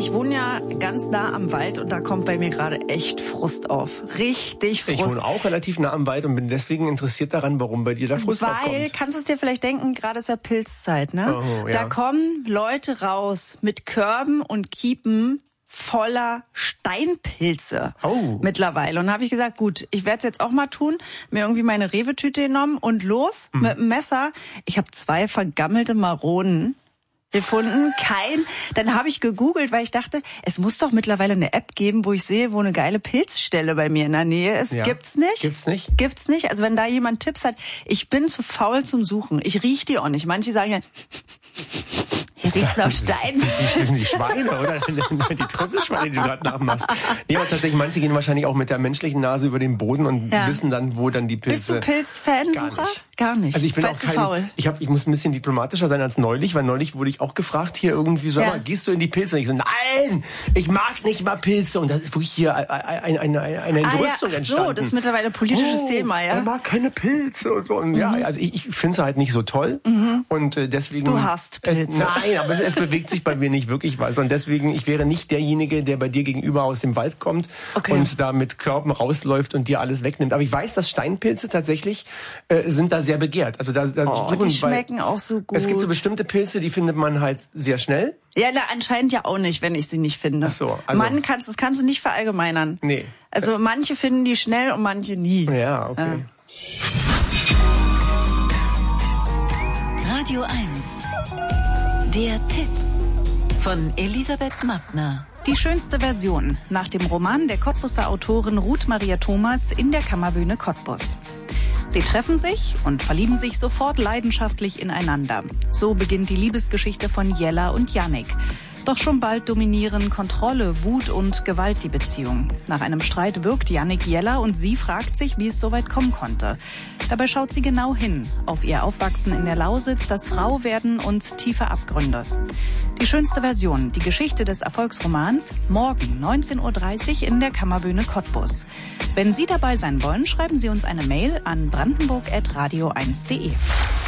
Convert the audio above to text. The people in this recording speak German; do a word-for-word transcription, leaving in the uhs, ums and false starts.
Ich wohne ja ganz nah am Wald und da kommt bei mir gerade echt Frust auf. Richtig Frust. Ich wohne auch relativ nah am Wald und bin deswegen interessiert daran, warum bei dir da Frust Weil, aufkommt. Weil, kannst du es dir vielleicht denken, gerade ist ja Pilzzeit, ne? Oh, ja. Da kommen Leute raus mit Körben und Kiepen voller Steinpilze oh. mittlerweile. Und da habe ich gesagt, gut, ich werde es jetzt auch mal tun, mir irgendwie meine Rewe-Tüte genommen und los mhm. mit dem Messer. Ich habe zwei vergammelte Maronen gefunden, kein. Dann habe ich gegoogelt, weil ich dachte, es muss doch mittlerweile eine App geben, wo ich sehe, wo eine geile Pilzstelle bei mir in der Nähe ist. Ja. Gibt's nicht? Gibt's nicht? Gibt's nicht. Also wenn da jemand Tipps hat, ich bin zu faul zum Suchen. Ich riech die auch nicht. Manche sagen ja, hier riecht's nach Stein. Die, die, die Schweine, oder? Die Trüffelschweine, die du gerade nachmachst. Nee, aber tatsächlich, manche gehen wahrscheinlich auch mit der menschlichen Nase über den Boden und ja. wissen dann, wo dann die Pilze... Bist du Pilz-Fansucher? Gar nicht. Gar nicht. Also ich bin Weil auch zu kein, faul. Ich, hab, ich muss ein bisschen diplomatischer sein als neulich, weil neulich wurde ich auch gefragt, hier irgendwie so, ja. gehst du in die Pilze? Und ich so, nein, ich mag nicht mal Pilze. Und das ist wirklich hier eine, eine, eine Entrüstung ah, ja. entstanden. So, das ist mittlerweile politisches oh, Thema, ja. Er mag keine Pilze und so. Und mhm. ja, also ich, ich finde es halt nicht so toll. Mhm. Und äh, deswegen... Du hast Pilze. Es, nein, aber es, es bewegt sich bei mir nicht wirklich was. Und deswegen, ich wäre nicht derjenige, der bei dir gegenüber aus dem Wald kommt okay. und da mit Körben rausläuft und dir alles wegnimmt. Aber ich weiß, dass Steinpilze tatsächlich äh, sind da sehr begehrt. Also da, da oh, die schmecken auch so gut. Es gibt so bestimmte Pilze, die findet man halt sehr schnell. Ja, na, anscheinend ja auch nicht, wenn ich sie nicht finde. Ach so, also man kannst, das kannst du nicht verallgemeinern. Nee. Also manche finden die schnell und manche nie. Ja, okay. Ja. Radio eins. Der Tipp von Elisabeth Mattner. Die schönste Version nach dem Roman der Cottbuser Autorin Ruth Maria Thomas in der Kammerbühne Cottbus. Sie treffen sich und verlieben sich sofort leidenschaftlich ineinander. So beginnt die Liebesgeschichte von Jella und Jannik. Doch schon bald dominieren Kontrolle, Wut und Gewalt die Beziehung. Nach einem Streit wirkt Jannik Jella und sie fragt sich, wie es so weit kommen konnte. Dabei schaut sie genau hin auf ihr Aufwachsen in der Lausitz, das Frauwerden und tiefe Abgründe. Die schönste Version, die Geschichte des Erfolgsromans, morgen neunzehn Uhr dreißig in der Kammerbühne Cottbus. Wenn Sie dabei sein wollen, schreiben Sie uns eine Mail an brandenburg at radio eins punkt de.